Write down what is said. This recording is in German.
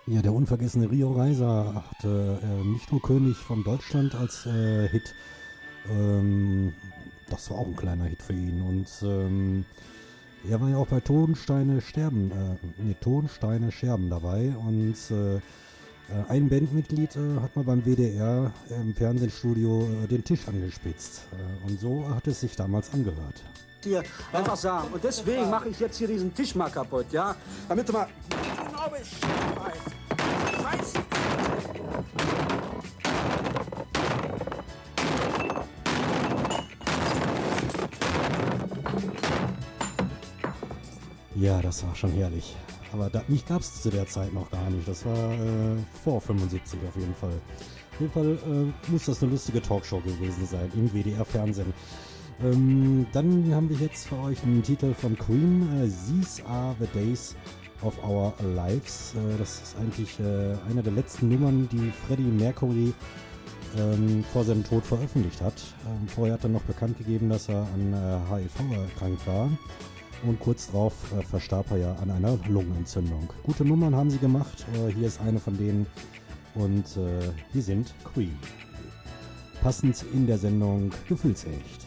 Ja, der unvergessene Rio Reiser hatte nicht nur König von Deutschland als Hit, ähm, das war auch ein kleiner Hit für ihn. Und er war ja auch bei Tonsteine Scherben dabei. Und ein Bandmitglied hat mal beim WDR im Fernsehstudio den Tisch angespitzt. Und so hat es sich damals angehört. Hier einfach sagen. Und deswegen mache ich jetzt hier diesen Tisch mal kaputt, ja? Damit du mal genau Bescheid weißt. Scheiße! Ja, das war schon herrlich. Aber mich gab es zu der Zeit noch gar nicht. Das war vor 75 auf jeden Fall. Auf jeden Fall muss das eine lustige Talkshow gewesen sein im WDR-Fernsehen. Dann haben wir jetzt für euch einen Titel von Queen. These are the days of our lives. Das ist eigentlich eine der letzten Nummern, die Freddie Mercury vor seinem Tod veröffentlicht hat. Vorher hat er noch bekannt gegeben, dass er an HIV erkrankt war. Und kurz darauf verstarb er ja an einer Lungenentzündung. Gute Nummern haben sie gemacht. Hier ist eine von denen. Und hier sind Queen. Passend in der Sendung Gefühlsecht.